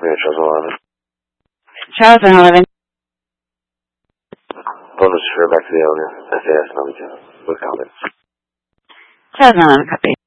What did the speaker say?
Charles 11. Charles 11. Bonus for back to the owner. SAS number 2. With comments. Charles 11, copy.